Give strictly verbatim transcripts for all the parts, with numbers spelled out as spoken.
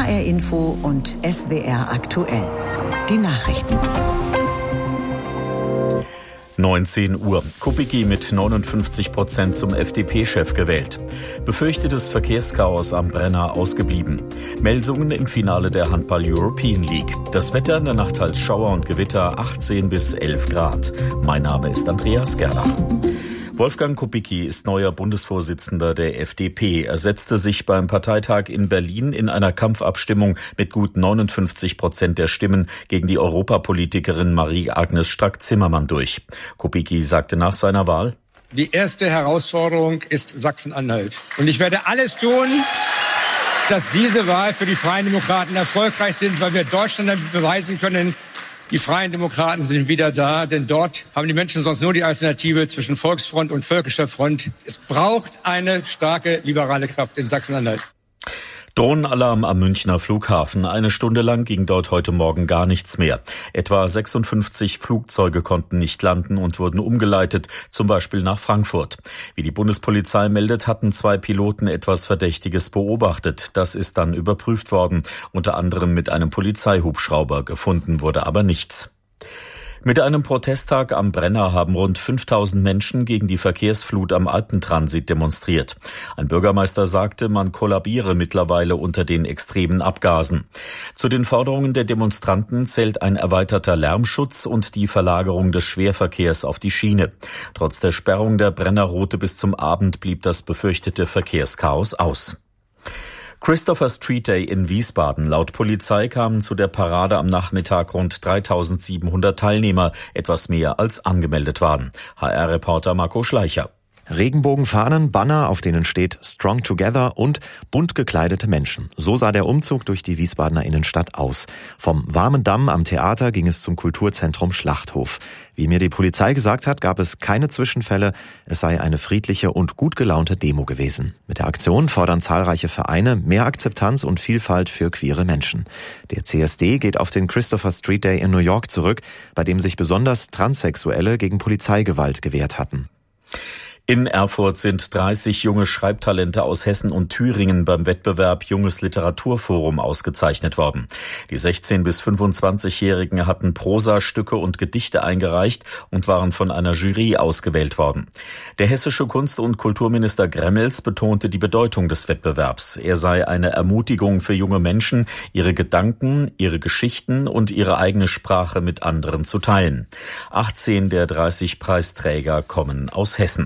H R Info und S W R aktuell. Die Nachrichten. neunzehn Uhr. Kubicki mit neunundfünfzig Prozent zum F D P-Chef gewählt. Befürchtetes Verkehrschaos am Brenner ausgeblieben. Melsungen im Finale der Handball-European League. Das Wetter in der Nacht teils Schauer und Gewitter achtzehn bis elf Grad. Mein Name ist Andreas Gerlach. Wolfgang Kubicki ist neuer Bundesvorsitzender der F D P. Er setzte sich beim Parteitag in Berlin in einer Kampfabstimmung mit gut neunundfünfzig Prozent der Stimmen gegen die Europapolitikerin Marie-Agnes Strack-Zimmermann durch. Kubicki sagte nach seiner Wahl: Die erste Herausforderung ist Sachsen-Anhalt. Und ich werde alles tun, dass diese Wahl für die Freien Demokraten erfolgreich sind, weil wir Deutschland damit beweisen können, die Freien Demokraten sind wieder da, denn dort haben die Menschen sonst nur die Alternative zwischen Volksfront und Völkischer Front. Es braucht eine starke liberale Kraft in Sachsen-Anhalt. Drohnenalarm am Münchner Flughafen. Eine Stunde lang ging dort heute Morgen gar nichts mehr. Etwa sechsundfünfzig Flugzeuge konnten nicht landen und wurden umgeleitet, zum Beispiel nach Frankfurt. Wie die Bundespolizei meldet, hatten zwei Piloten etwas Verdächtiges beobachtet. Das ist dann überprüft worden, unter anderem mit einem Polizeihubschrauber. Gefunden wurde aber nichts. Mit einem Protesttag am Brenner haben rund fünftausend Menschen gegen die Verkehrsflut am Alpentransit demonstriert. Ein Bürgermeister sagte, man kollabiere mittlerweile unter den extremen Abgasen. Zu den Forderungen der Demonstranten zählt ein erweiterter Lärmschutz und die Verlagerung des Schwerverkehrs auf die Schiene. Trotz der Sperrung der Brennerroute bis zum Abend blieb das befürchtete Verkehrschaos aus. Christopher Street Day in Wiesbaden. Laut Polizei kamen zu der Parade am Nachmittag rund dreitausendsiebenhundert Teilnehmer, etwas mehr als angemeldet waren. H R-Reporter Marco Schleicher. Regenbogenfahnen, Banner, auf denen steht Strong Together und bunt gekleidete Menschen. So sah der Umzug durch die Wiesbadener Innenstadt aus. Vom warmen Damm am Theater ging es zum Kulturzentrum Schlachthof. Wie mir die Polizei gesagt hat, gab es keine Zwischenfälle. Es sei eine friedliche und gut gelaunte Demo gewesen. Mit der Aktion fordern zahlreiche Vereine mehr Akzeptanz und Vielfalt für queere Menschen. Der C S D geht auf den Christopher Street Day in New York zurück, bei dem sich besonders Transsexuelle gegen Polizeigewalt gewehrt hatten. In Erfurt sind dreißig junge Schreibtalente aus Hessen und Thüringen beim Wettbewerb Junges Literaturforum ausgezeichnet worden. Die sechzehn- bis fünfundzwanzigjährigen hatten Prosastücke und Gedichte eingereicht und waren von einer Jury ausgewählt worden. Der hessische Kunst- und Kulturminister Gremmels betonte die Bedeutung des Wettbewerbs. Er sei eine Ermutigung für junge Menschen, ihre Gedanken, ihre Geschichten und ihre eigene Sprache mit anderen zu teilen. achtzehn der dreißig Preisträger kommen aus Hessen.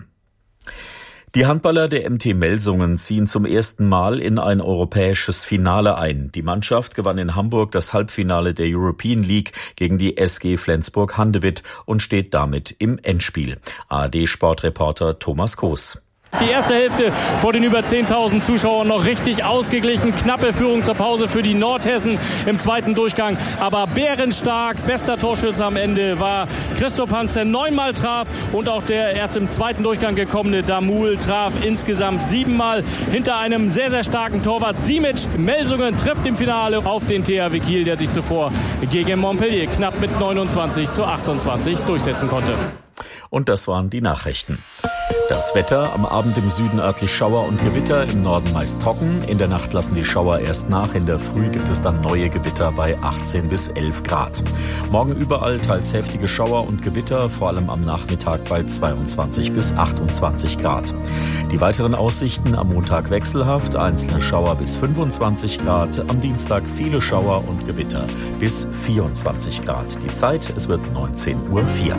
Die Handballer der M T Melsungen ziehen zum ersten Mal in ein europäisches Finale ein. Die Mannschaft gewann in Hamburg das Halbfinale der European League gegen die S G Flensburg-Handewitt und steht damit im Endspiel. A R D-Sportreporter Thomas Koos. Die erste Hälfte vor den über zehntausend Zuschauern noch richtig ausgeglichen. Knappe Führung zur Pause für die Nordhessen im zweiten Durchgang. Aber bärenstark, bester Torschütze am Ende war Christoph Hans, der neunmal traf. Und auch der erst im zweiten Durchgang gekommene Damul traf insgesamt siebenmal. Hinter einem sehr, sehr starken Torwart Simic. Melsungen trifft im Finale auf den T H W Kiel, der sich zuvor gegen Montpellier knapp mit neunundzwanzig zu achtundzwanzig durchsetzen konnte. Und das waren die Nachrichten. Das Wetter: am Abend im Süden örtlich Schauer und Gewitter, im Norden meist trocken. In der Nacht lassen die Schauer erst nach. In der Früh gibt es dann neue Gewitter bei achtzehn bis elf Grad. Morgen überall teils heftige Schauer und Gewitter, vor allem am Nachmittag bei zweiundzwanzig bis achtundzwanzig Grad. Die weiteren Aussichten: am Montag wechselhaft, einzelne Schauer bis fünfundzwanzig Grad. Am Dienstag viele Schauer und Gewitter bis vierundzwanzig Grad. Die Zeit: es wird neunzehn Uhr vier.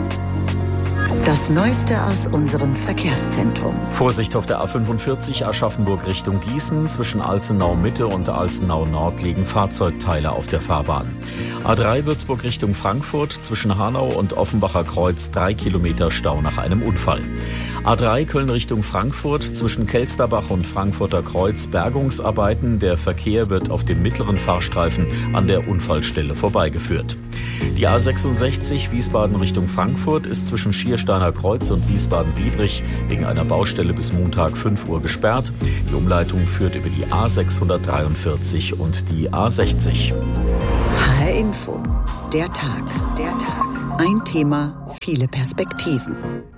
Das Neueste aus unserem Verkehrszentrum. Vorsicht auf der A fünfundvierzig Aschaffenburg Richtung Gießen. Zwischen Alzenau Mitte und Alzenau Nord liegen Fahrzeugteile auf der Fahrbahn. A drei Würzburg Richtung Frankfurt. Zwischen Hanau und Offenbacher Kreuz drei Kilometer Stau nach einem Unfall. A drei Köln Richtung Frankfurt. Zwischen Kelsterbach und Frankfurter Kreuz Bergungsarbeiten. Der Verkehr wird auf dem mittleren Fahrstreifen an der Unfallstelle vorbeigeführt. Die A sechsundsechzig Wiesbaden Richtung Frankfurt ist zwischen Schiersteiner Kreuz und Wiesbaden-Biebrich wegen einer Baustelle bis Montag fünf Uhr gesperrt. Die Umleitung führt über die A sechshundertdreiundvierzig und die A sechzig. H R Info. Der Tag. Der Tag. Ein Thema, viele Perspektiven.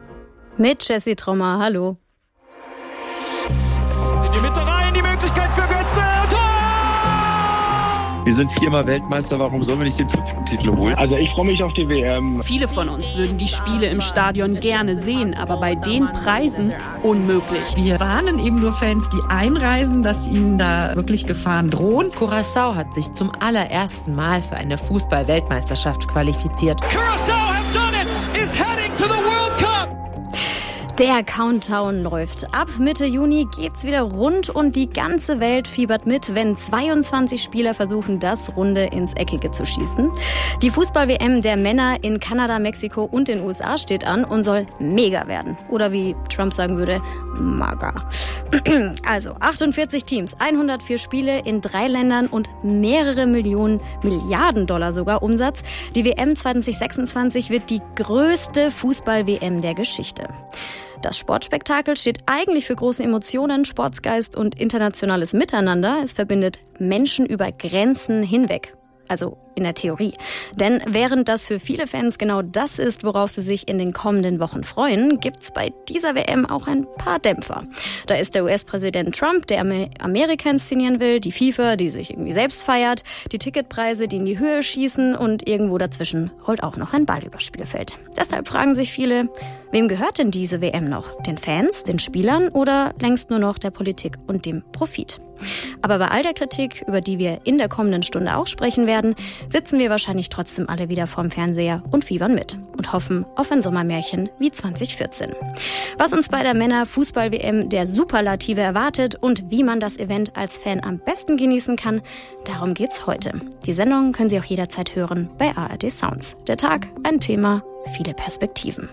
Mit Jessie Trommer, hallo. In die Mitte rein, die Möglichkeit für Götze. Tor! Wir sind viermal Weltmeister, warum sollen wir nicht den fünften Titel holen? Also ich freue mich auf die W M. Viele von uns würden die Spiele im Stadion gerne sehen, aber bei den Preisen unmöglich. Wir warnen eben nur Fans, die einreisen, dass ihnen da wirklich Gefahren drohen. Curaçao hat sich zum allerersten Mal für eine Fußball-Weltmeisterschaft qualifiziert. Curaçao have done it, is heading to the World Cup. Der Countdown läuft. Ab Mitte Juni geht's wieder rund und die ganze Welt fiebert mit, wenn zweiundzwanzig Spieler versuchen, das Runde ins Eckige zu schießen. Die Fußball-W M der Männer in Kanada, Mexiko und den U S A steht an und soll mega werden. Oder wie Trump sagen würde, maga. Also achtundvierzig Teams, hundertvier Spiele in drei Ländern und mehrere Millionen, Milliarden Dollar sogar Umsatz. Die W M zwanzig sechsundzwanzig wird die größte Fußball-W M der Geschichte. Das Sportspektakel steht eigentlich für große Emotionen, Sportsgeist und internationales Miteinander. Es verbindet Menschen über Grenzen hinweg. Also in der Theorie. Denn während das für viele Fans genau das ist, worauf sie sich in den kommenden Wochen freuen, gibt's bei dieser W M auch ein paar Dämpfer. Da ist der U S-Präsident Trump, der Amerika inszenieren will, die FIFA, die sich irgendwie selbst feiert, die Ticketpreise, die in die Höhe schießen und irgendwo dazwischen rollt auch noch ein Ball übers Spielfeld. Deshalb fragen sich viele, wem gehört denn diese W M noch? Den Fans, den Spielern oder längst nur noch der Politik und dem Profit? Aber bei all der Kritik, über die wir in der kommenden Stunde auch sprechen werden, sitzen wir wahrscheinlich trotzdem alle wieder vorm Fernseher und fiebern mit und hoffen auf ein Sommermärchen wie zwanzig vierzehn. Was uns bei der Männer-Fußball-W M der Superlative erwartet und wie man das Event als Fan am besten genießen kann, darum geht's heute. Die Sendung können Sie auch jederzeit hören bei A R D Sounds. Der Tag, ein Thema, viele Perspektiven.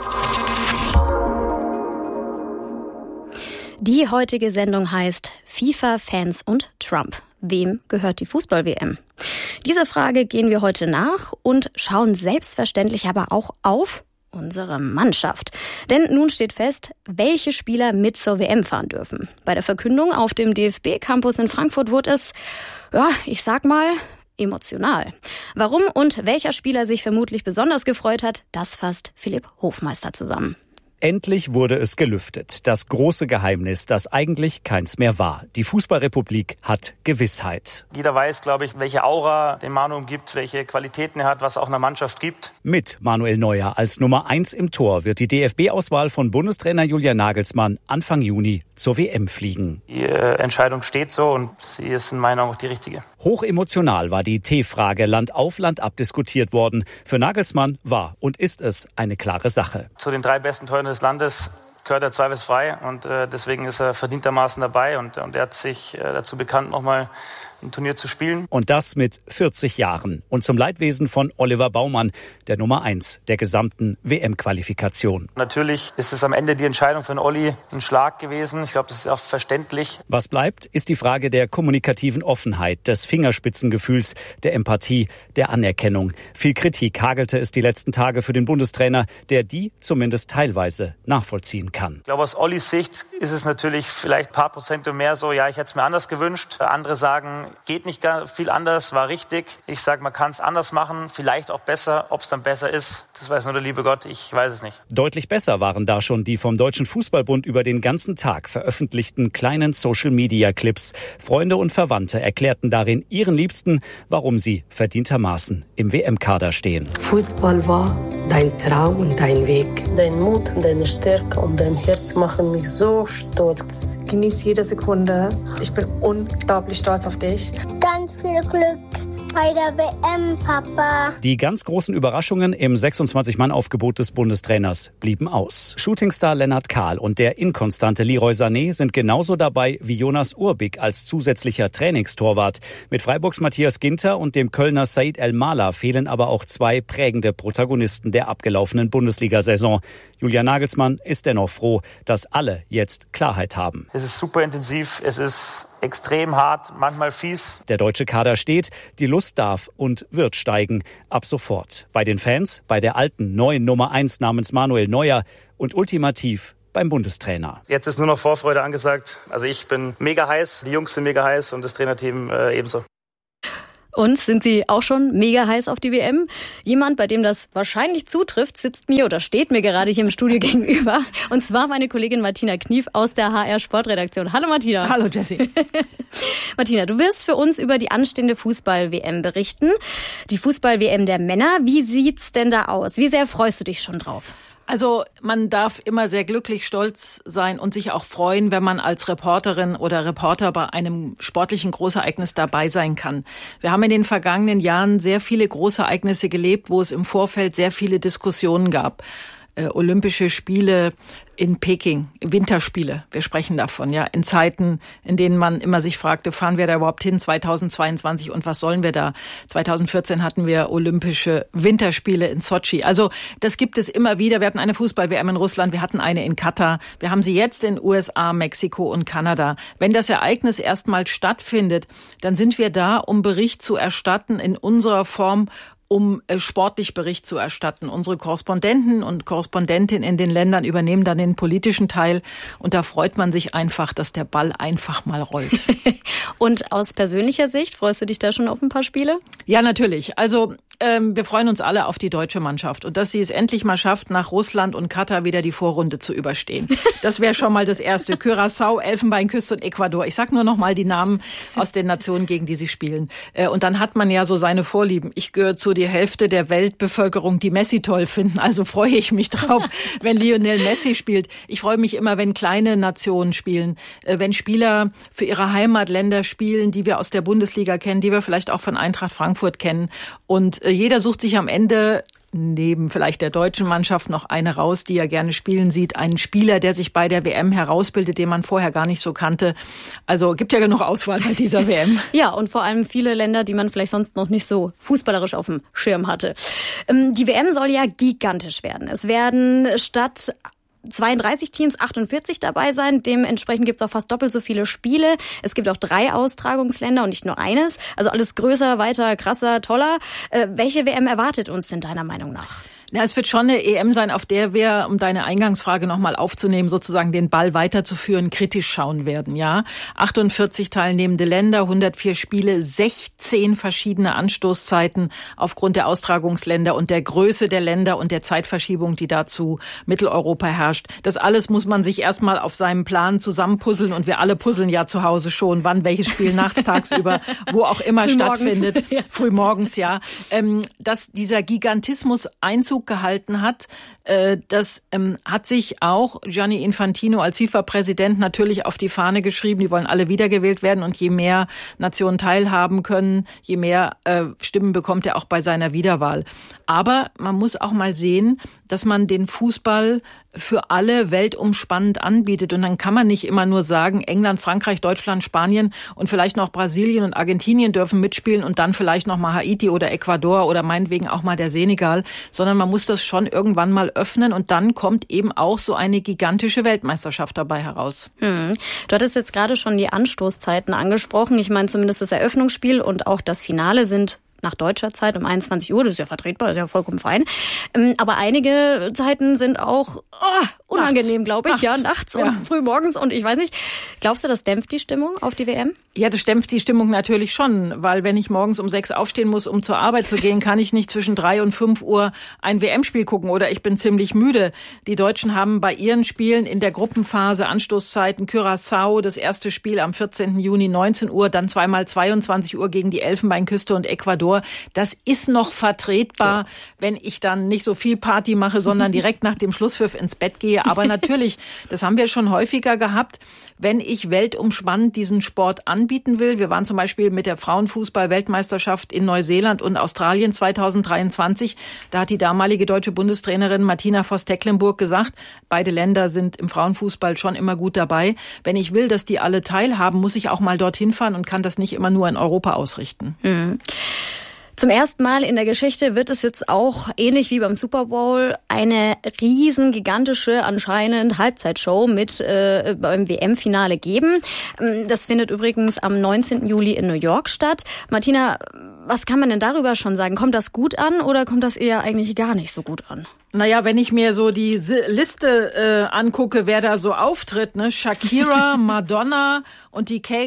Die heutige Sendung heißt FIFA, Fans und Trump. Wem gehört die Fußball-W M? Dieser Frage gehen wir heute nach und schauen selbstverständlich aber auch auf unsere Mannschaft. Denn nun steht fest, welche Spieler mit zur W M fahren dürfen. Bei der Verkündung auf dem D F B-Campus in Frankfurt wurde es, ja, ich sag mal, emotional. Warum und welcher Spieler sich vermutlich besonders gefreut hat, das fasst Philipp Hofmeister zusammen. Endlich wurde es gelüftet. Das große Geheimnis, das eigentlich keins mehr war. Die Fußballrepublik hat Gewissheit. Jeder weiß, glaube ich, welche Aura den Manu gibt, welche Qualitäten er hat, was auch einer Mannschaft gibt. Mit Manuel Neuer als Nummer eins im Tor wird die D F B-Auswahl von Bundestrainer Julian Nagelsmann Anfang Juni zur W M fliegen. Die äh, Entscheidung steht so und sie ist in meiner Meinung auch die richtige. Hochemotional war die T-Frage Land auf Land ab diskutiert worden. Für Nagelsmann war und ist es eine klare Sache. Zu den drei besten Torhütern des Landes gehört er zweifelsfrei und äh, deswegen ist er verdientermaßen dabei und, und er hat sich äh, dazu bekannt, nochmal ein Turnier zu spielen. Und das mit vierzig Jahren und zum Leidwesen von Oliver Baumann, der Nummer eins der gesamten W M-Qualifikation. Natürlich ist es am Ende die Entscheidung für den Olli ein Schlag gewesen. Ich glaube, das ist auch verständlich. Was bleibt, ist die Frage der kommunikativen Offenheit, des Fingerspitzengefühls, der Empathie, der Anerkennung. Viel Kritik hagelte es die letzten Tage für den Bundestrainer, der die zumindest teilweise nachvollziehen kann. Ich glaube, aus Ollis Sicht ist es natürlich vielleicht ein paar Prozente mehr so, ja, ich hätte es mir anders gewünscht. Andere sagen, geht nicht gar viel anders, war richtig. Ich sage, man kann es anders machen, vielleicht auch besser. Ob es dann besser ist, das weiß nur der liebe Gott, ich weiß es nicht. Deutlich besser waren da schon die vom Deutschen Fußballbund über den ganzen Tag veröffentlichten kleinen Social-Media-Clips. Freunde und Verwandte erklärten darin ihren Liebsten, warum sie verdientermaßen im W M-Kader stehen. Fußball war dein Traum und dein Weg. Dein Mut, deine Stärke und dein Herz machen mich so stolz. Genieß jede Sekunde. Ich bin unglaublich stolz auf dich. Ganz viel Glück bei der W M, Papa. Die ganz großen Überraschungen im sechsundzwanzig-Mann-Aufgebot des Bundestrainers blieben aus. Shootingstar Lennart Kahl und der inkonstante Leroy Sané sind genauso dabei wie Jonas Urbik als zusätzlicher Trainingstorwart. Mit Freiburgs Matthias Ginter und dem Kölner Said El-Mala fehlen aber auch zwei prägende Protagonisten der abgelaufenen Bundesliga-Saison. Julian Nagelsmann ist dennoch froh, dass alle jetzt Klarheit haben. Es ist super intensiv, es ist extrem hart, manchmal fies. Der deutsche Kader steht, die Lust darf und wird steigen. Ab sofort. Bei den Fans, bei der alten neuen Nummer eins namens Manuel Neuer und ultimativ beim Bundestrainer. Jetzt ist nur noch Vorfreude angesagt. Also ich bin mega heiß, die Jungs sind mega heiß und das Trainerteam äh, ebenso. Und sind Sie auch schon mega heiß auf die W M? Jemand, bei dem das wahrscheinlich zutrifft, sitzt mir oder steht mir gerade hier im Studio gegenüber. Und zwar meine Kollegin Martina Knief aus der H R Sportredaktion. Hallo Martina. Hallo Jessie. Martina, du wirst für uns über die anstehende Fußball-W M berichten. Die Fußball-W M der Männer. Wie sieht's denn da aus? Wie sehr freust du dich schon drauf? Also man darf immer sehr glücklich, stolz sein und sich auch freuen, wenn man als Reporterin oder Reporter bei einem sportlichen Großereignis dabei sein kann. Wir haben in den vergangenen Jahren sehr viele Großereignisse gelebt, wo es im Vorfeld sehr viele Diskussionen gab. Äh, Olympische Spiele in Peking, Winterspiele, wir sprechen davon, ja, in Zeiten, in denen man immer sich fragte, fahren wir da überhaupt hin zweitausendzweiundzwanzig und was sollen wir da? zweitausendvierzehn hatten wir Olympische Winterspiele in Sotschi. Also das gibt es immer wieder. Wir hatten eine Fußball-W M in Russland, wir hatten eine in Katar, wir haben sie jetzt in U S A, Mexiko und Kanada. Wenn das Ereignis erstmal stattfindet, dann sind wir da, um Bericht zu erstatten in unserer Form, um äh, sportlich Bericht zu erstatten. Unsere Korrespondenten und Korrespondentinnen in den Ländern übernehmen dann den politischen Teil und da freut man sich einfach, dass der Ball einfach mal rollt. Und aus persönlicher Sicht, freust du dich da schon auf ein paar Spiele? Ja, natürlich. Also ähm, wir freuen uns alle auf die deutsche Mannschaft und dass sie es endlich mal schafft, nach Russland und Katar wieder die Vorrunde zu überstehen. Das wäre schon mal das Erste. Curaçao, Elfenbeinküste und Ecuador. Ich sag nur noch mal die Namen aus den Nationen, gegen die sie spielen. Äh, und dann hat man ja so seine Vorlieben. Ich gehöre zu die Hälfte der Weltbevölkerung, die Messi toll finden. Also freue ich mich drauf, wenn Lionel Messi spielt. Ich freue mich immer, wenn kleine Nationen spielen, wenn Spieler für ihre Heimatländer spielen, die wir aus der Bundesliga kennen, die wir vielleicht auch von Eintracht Frankfurt kennen. Und jeder sucht sich am Ende neben vielleicht der deutschen Mannschaft noch eine raus, die er gerne spielen sieht. Einen Spieler, der sich bei der W M herausbildet, den man vorher gar nicht so kannte. Also gibt ja genug Auswahl bei dieser W M. Ja, und vor allem viele Länder, die man vielleicht sonst noch nicht so fußballerisch auf dem Schirm hatte. Die W M soll ja gigantisch werden. Es werden statt zweiunddreißig Teams, achtundvierzig dabei sein. Dementsprechend gibt es auch fast doppelt so viele Spiele. Es gibt auch drei Austragungsländer und nicht nur eines. Also alles größer, weiter, krasser, toller. Äh, welche W M erwartet uns denn deiner Meinung nach? Ja, es wird schon eine E M sein, auf der wir, um deine Eingangsfrage nochmal aufzunehmen, sozusagen den Ball weiterzuführen, kritisch schauen werden, ja. achtundvierzig teilnehmende Länder, hundertvier Spiele, sechzehn verschiedene Anstoßzeiten aufgrund der Austragungsländer und der Größe der Länder und der Zeitverschiebung, die dazu Mitteleuropa herrscht. Das alles muss man sich erstmal auf seinem Plan zusammenpuzzeln und wir alle puzzeln ja zu Hause schon, wann welches Spiel nachts, tagsüber, wo auch immer früh stattfindet. Morgens. Ja. Früh morgens, ja. Ähm, dass dieser Gigantismus Einzug gehalten hat. Das hat sich auch Gianni Infantino als FIFA-Präsident natürlich auf die Fahne geschrieben. Die wollen alle wiedergewählt werden und je mehr Nationen teilhaben können, je mehr Stimmen bekommt er auch bei seiner Wiederwahl. Aber man muss auch mal sehen, dass man den Fußball für alle weltumspannend anbietet. Und dann kann man nicht immer nur sagen, England, Frankreich, Deutschland, Spanien und vielleicht noch Brasilien und Argentinien dürfen mitspielen und dann vielleicht noch mal Haiti oder Ecuador oder meinetwegen auch mal der Senegal, sondern man muss das schon irgendwann mal öffnen und dann kommt eben auch so eine gigantische Weltmeisterschaft dabei heraus. Hm. Du hattest jetzt gerade schon die Anstoßzeiten angesprochen. Ich meine, zumindest das Eröffnungsspiel und auch das Finale sind nach deutscher Zeit um einundzwanzig Uhr, das ist ja vertretbar, ist ja vollkommen fein. Aber einige Zeiten sind auch oh, unangenehm, glaube ich, nachts. ja, nachts ja. und früh morgens und ich weiß nicht. Glaubst du, das dämpft die Stimmung auf die W M? Ja, das dämpft die Stimmung natürlich schon, weil wenn ich morgens um sechs aufstehen muss, um zur Arbeit zu gehen, kann ich nicht zwischen drei und fünf Uhr ein W M-Spiel gucken oder ich bin ziemlich müde. Die Deutschen haben bei ihren Spielen in der Gruppenphase Anstoßzeiten Curaçao, das erste Spiel am vierzehnten Juni neunzehn Uhr, dann zweimal zweiundzwanzig Uhr gegen die Elfenbeinküste und Ecuador. Das ist noch vertretbar, ja. wenn ich dann nicht so viel Party mache, sondern direkt nach dem Schlusspfiff ins Bett gehe. Aber natürlich, das haben wir schon häufiger gehabt, wenn ich weltumspannend diesen Sport anbieten will. Wir waren zum Beispiel mit der Frauenfußball-Weltmeisterschaft in Neuseeland und Australien zweitausenddreiundzwanzig. Da hat die damalige deutsche Bundestrainerin Martina Voss-Tecklenburg gesagt, beide Länder sind im Frauenfußball schon immer gut dabei. Wenn ich will, dass die alle teilhaben, muss ich auch mal dorthin fahren und kann das nicht immer nur in Europa ausrichten. Mhm. Zum ersten Mal in der Geschichte wird es jetzt auch, ähnlich wie beim Super Bowl, eine riesen, gigantische, anscheinend Halbzeitshow mit äh, beim W M-Finale geben. Das findet übrigens am neunzehnten Juli in New York statt. Martina, was kann man denn darüber schon sagen? Kommt das gut an oder kommt das eher eigentlich gar nicht so gut an? Naja, wenn ich mir so die Liste äh, angucke, wer da so auftritt, ne? Shakira, Madonna und die Cake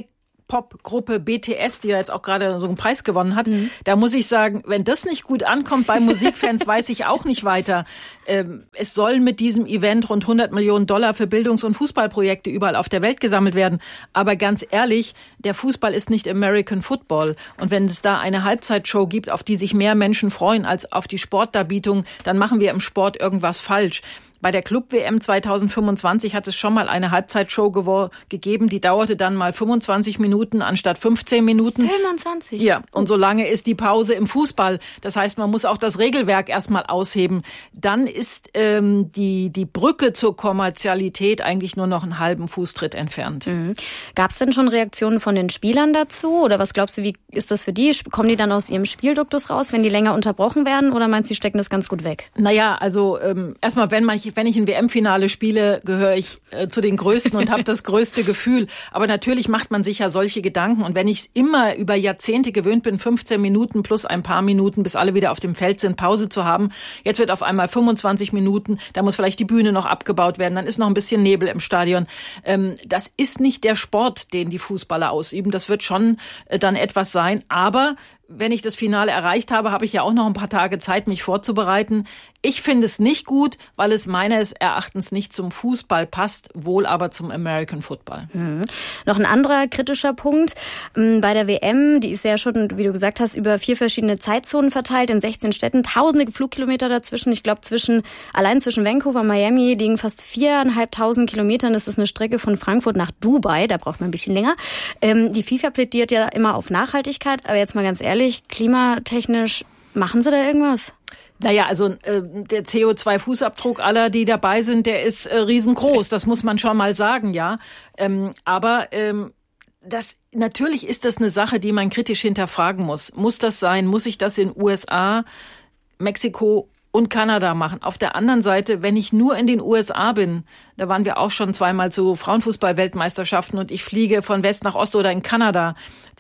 K-Pop-Gruppe B T S, die ja jetzt auch gerade so einen Preis gewonnen hat. Mhm. Da muss ich sagen, wenn das nicht gut ankommt bei Musikfans, weiß ich auch nicht weiter. Ähm, es sollen mit diesem Event rund hundert Millionen Dollar für Bildungs- und Fußballprojekte überall auf der Welt gesammelt werden. Aber ganz ehrlich, der Fußball ist nicht American Football. Und wenn es da eine Halbzeitshow gibt, auf die sich mehr Menschen freuen als auf die Sportdarbietung, dann machen wir im Sport irgendwas falsch. Bei der Club-W M zweitausendfünfundzwanzig hat es schon mal eine Halbzeitshow gewo- gegeben, die dauerte dann mal fünfundzwanzig Minuten anstatt fünfzehn Minuten. fünfundzwanzig? Ja, und so lange ist die Pause im Fußball. Das heißt, man muss auch das Regelwerk erstmal ausheben. Dann ist ähm, die die Brücke zur Kommerzialität eigentlich nur noch einen halben Fußtritt entfernt. Mhm. Gab es denn schon Reaktionen von den Spielern dazu? Oder was glaubst du, wie ist das für die? Kommen die dann aus ihrem Spielduktus raus, wenn die länger unterbrochen werden? Oder meinst du, die stecken das ganz gut weg? Naja, also ähm, erstmal, wenn man wenn ich ein W M-Finale spiele, gehöre ich äh, zu den Größten und habe das größte Gefühl. Aber natürlich macht man sich ja solche Gedanken. Und wenn ich es immer über Jahrzehnte gewöhnt bin, fünfzehn Minuten plus ein paar Minuten, bis alle wieder auf dem Feld sind, Pause zu haben, jetzt wird auf einmal fünfundzwanzig Minuten, da muss vielleicht die Bühne noch abgebaut werden, dann ist noch ein bisschen Nebel im Stadion. Ähm, das ist nicht der Sport, den die Fußballer ausüben. Das wird schon äh, dann etwas sein. Aber wenn ich das Finale erreicht habe, habe ich ja auch noch ein paar Tage Zeit, mich vorzubereiten. Ich finde es nicht gut, weil es meines Erachtens nicht zum Fußball passt, wohl aber zum American Football. Mhm. Noch ein anderer kritischer Punkt. Bei der W M, die ist ja schon, wie du gesagt hast, über vier verschiedene Zeitzonen verteilt in sechzehn Städten, tausende Flugkilometer dazwischen. Ich glaube, zwischen allein zwischen Vancouver und Miami liegen fast viereinhalbtausend Kilometern. Das ist eine Strecke von Frankfurt nach Dubai. Da braucht man ein bisschen länger. Die FIFA plädiert ja immer auf Nachhaltigkeit. Aber jetzt mal ganz ehrlich, klimatechnisch, machen sie da irgendwas? Naja, also äh, der C O zwei Fußabdruck aller, die dabei sind, der ist äh, riesengroß. Das muss man schon mal sagen, ja. Ähm, aber ähm, das natürlich ist das eine Sache, die man kritisch hinterfragen muss. Muss das sein? Muss ich das in U S A, Mexiko und Kanada machen? Auf der anderen Seite, wenn ich nur in den U S A bin, da waren wir auch schon zweimal zu Frauenfußball-Weltmeisterschaften und ich fliege von West nach Ost oder in Kanada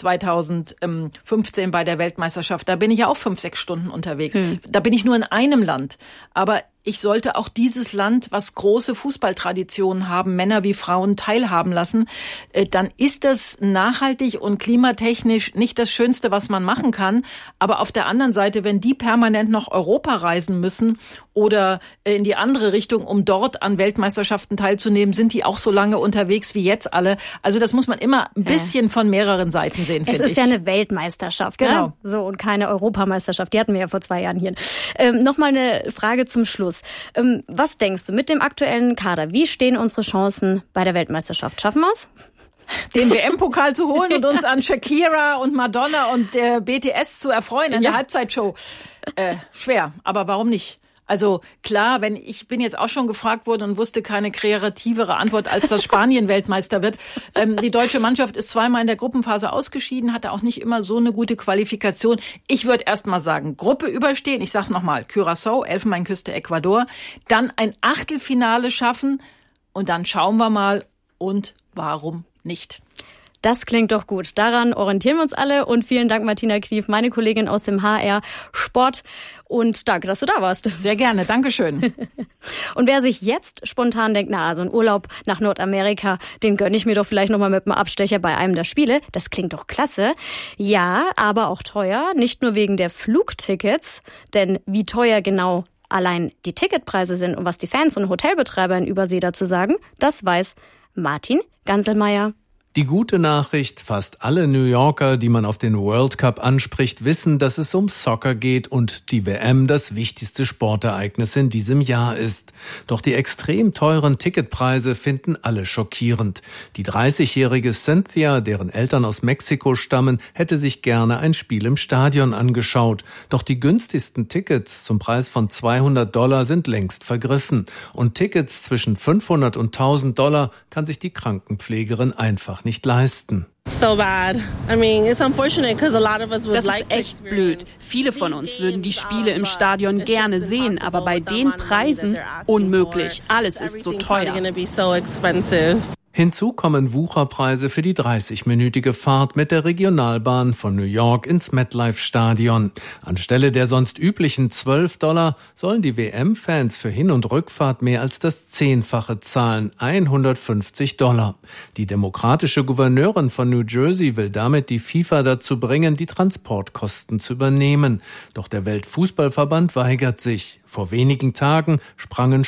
zweitausendfünfzehn bei der Weltmeisterschaft. Da bin ich ja auch fünf, sechs Stunden unterwegs. Hm. Da bin ich nur in einem Land. Aber ich sollte auch dieses Land, was große Fußballtraditionen haben, Männer wie Frauen teilhaben lassen. Dann ist das nachhaltig und klimatechnisch nicht das Schönste, was man machen kann. Aber auf der anderen Seite, wenn die permanent nach Europa reisen müssen oder in die andere Richtung, um dort an Weltmeisterschaften teilzunehmen, sind die auch so lange unterwegs wie jetzt alle. Also das muss man immer ein bisschen äh. von mehreren Seiten sehen, finde ich. Es ist ja eine Weltmeisterschaft, genau. Ne? So, und keine Europameisterschaft. Die hatten wir ja vor zwei Jahren hier. Ähm, Nochmal eine Frage zum Schluss. Ähm, was denkst du mit dem aktuellen Kader? Wie stehen unsere Chancen bei der Weltmeisterschaft? Schaffen wir es? Den W M-Pokal zu holen und uns an Shakira und Madonna und der B T S zu erfreuen in ja. der Halbzeitshow? Äh, schwer, aber warum nicht? Also klar, wenn ich bin jetzt auch schon gefragt worden und wusste keine kreativere Antwort, als dass Spanien Weltmeister wird. Ähm, die deutsche Mannschaft ist zweimal in der Gruppenphase ausgeschieden, hatte auch nicht immer so eine gute Qualifikation. Ich würde erst mal sagen, Gruppe überstehen. Ich sag's nochmal, Curaçao, Elfenbeinküste, Ecuador. Dann ein Achtelfinale schaffen und dann schauen wir mal und warum nicht. Das klingt doch gut. Daran orientieren wir uns alle. Und vielen Dank, Martina Knief, meine Kollegin aus dem H R Sport. Und danke, dass du da warst. Sehr gerne. Dankeschön. Und wer sich jetzt spontan denkt, na, so ein Urlaub nach Nordamerika, den gönne ich mir doch vielleicht nochmal mit einem Abstecher bei einem der Spiele. Das klingt doch klasse. Ja, aber auch teuer. Nicht nur wegen der Flugtickets. Denn wie teuer genau allein die Ticketpreise sind und was die Fans und Hotelbetreiber in Übersee dazu sagen, das weiß Martin Ganselmeier. Die gute Nachricht, fast alle New Yorker, die man auf den World Cup anspricht, wissen, dass es um Soccer geht und die W M das wichtigste Sportereignis in diesem Jahr ist. Doch die extrem teuren Ticketpreise finden alle schockierend. Die dreißigjährige Cynthia, deren Eltern aus Mexiko stammen, hätte sich gerne ein Spiel im Stadion angeschaut. Doch die günstigsten Tickets zum Preis von zweihundert Dollar sind längst vergriffen. Und Tickets zwischen fünfhundert und tausend Dollar kann sich die Krankenpflegerin einfach nicht leisten. So bad. I mean, it's unfortunate because a lot of us would das like ist echt blöd. Viele von uns würden die Spiele im Stadion gerne sehen, aber bei den Preisen unmöglich. Alles ist so teuer. Hinzu kommen Wucherpreise für die dreißigminütige Fahrt mit der Regionalbahn von New York ins MetLife-Stadion. Anstelle der sonst üblichen zwölf Dollar sollen die W M-Fans für Hin- und Rückfahrt mehr als das Zehnfache zahlen, hundertfünfzig Dollar. Die demokratische Gouverneurin von New Jersey will damit die FIFA dazu bringen, die Transportkosten zu übernehmen. Doch der Weltfußballverband weigert sich. Vor wenigen Tagen sprangen